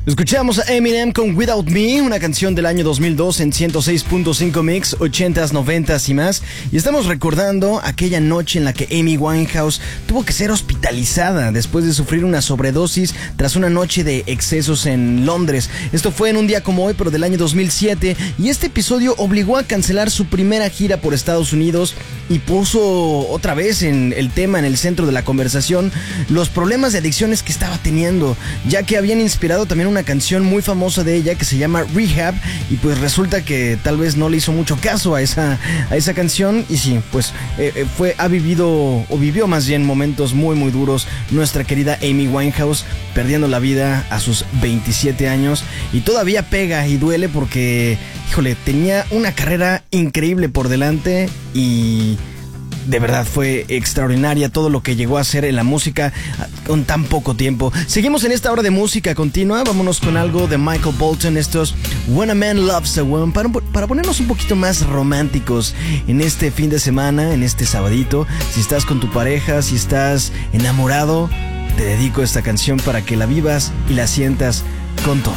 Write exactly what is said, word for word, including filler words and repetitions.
Escuchamos a Eminem con Without Me, una canción del año dos mil dos en ciento seis punto cinco Mix, ochentas, noventas y más. Y estamos recordando aquella noche en la que Amy Winehouse tuvo que ser hospitalizada después de sufrir una sobredosis tras una noche de excesos en Londres. Esto fue en un día como hoy, pero del año dos mil siete. Y este episodio obligó a cancelar su primera gira por Estados Unidos y puso otra vez en el tema, en el centro de la conversación, los problemas de adicciones que estaba teniendo, ya que habían inspirado también una canción muy famosa de ella que se llama Rehab, y pues resulta que tal vez no le hizo mucho caso a esa, a esa canción, y sí, pues eh, fue, ha vivido, o vivió más bien momentos muy muy duros nuestra querida Amy Winehouse, perdiendo la vida a sus veintisiete años, y todavía pega y duele porque, híjole, tenía una carrera increíble por delante y de verdad fue extraordinaria todo lo que llegó a hacer en la música con tan poco tiempo. Seguimos en esta hora de música continua. Vámonos con algo de Michael Bolton. Estos When a Man Loves a Woman, para, para ponernos un poquito más románticos en este fin de semana, en este sabadito. Si estás con tu pareja, si estás enamorado, te dedico esta canción para que la vivas y la sientas con todo.